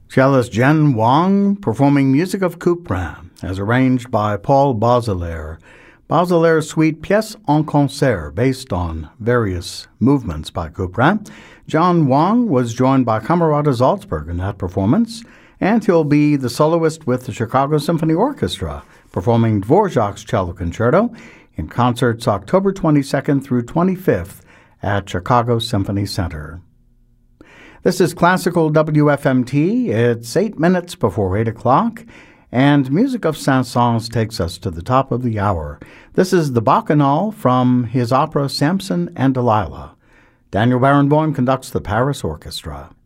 Cellist Jen Wang performing music of Couperin, as arranged by Paul Baudelaire. Baudelaire's suite Pièce en Concert, based on various movements by Couperin. John Wang was joined by Camerata Salzburg in that performance, and he'll be the soloist with the Chicago Symphony Orchestra, performing Dvorak's Cello Concerto in concerts October 22nd through 25th at Chicago Symphony Center. This is Classical WFMT. It's 8 minutes before 8 o'clock, and Music of Saint-Saëns takes us to the top of the hour. This is the Bacchanal from his opera Samson and Delilah. Daniel Barenboim conducts the Paris Orchestra.